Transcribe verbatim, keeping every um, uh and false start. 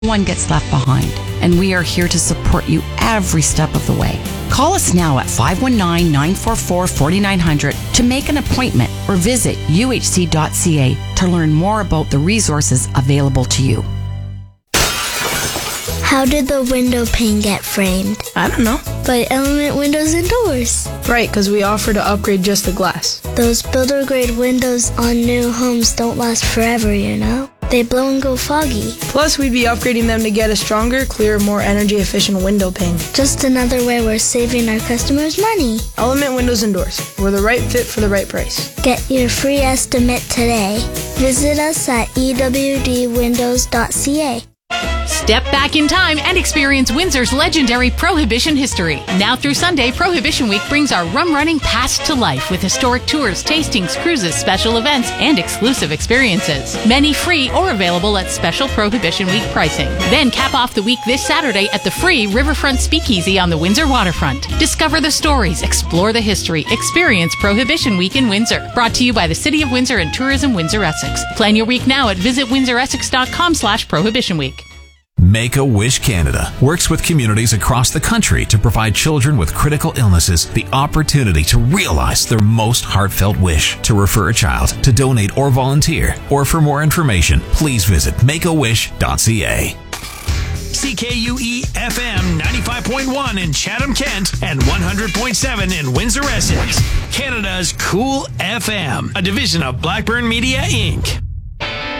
one gets left behind, and we are here to support you every step of the way. Call us now at five one nine, nine four four, four nine zero zero to make an appointment or visit U H C dot C A to learn more about the resources available to you. How did the window pane get framed? I don't know. By Element Windows and Doors. Right, because we offer to upgrade just the glass. Those builder-grade windows on new homes don't last forever, you know? They blow and go foggy. Plus, we'd be upgrading them to get a stronger, clearer, more energy-efficient window pane. Just another way we're saving our customers money. Element Windows and Doors. We're the right fit for the right price. Get your free estimate today. Visit us at E W D windows dot C A. Step back in time and experience Windsor's legendary Prohibition history. Now through Sunday, Prohibition Week brings our rum-running past to life with historic tours, tastings, cruises, special events, and exclusive experiences. Many free or available at special Prohibition Week pricing. Then cap off the week this Saturday at the free Riverfront Speakeasy on the Windsor waterfront. Discover the stories, explore the history, experience Prohibition Week in Windsor. Brought to you by the City of Windsor and Tourism Windsor Essex. Plan your week now at visit windsor essex dot com slash prohibition week. Make-A-Wish Canada works with communities across the country to provide children with critical illnesses the opportunity to realize their most heartfelt wish. To refer a child, to donate or volunteer, or for more information, please visit make a wish dot C A. C K U E F M ninety-five point one in Chatham, Kent, and one hundred point seven in Windsor, Essex. Canada's Cool F M, a division of Blackburn Media, Incorporated.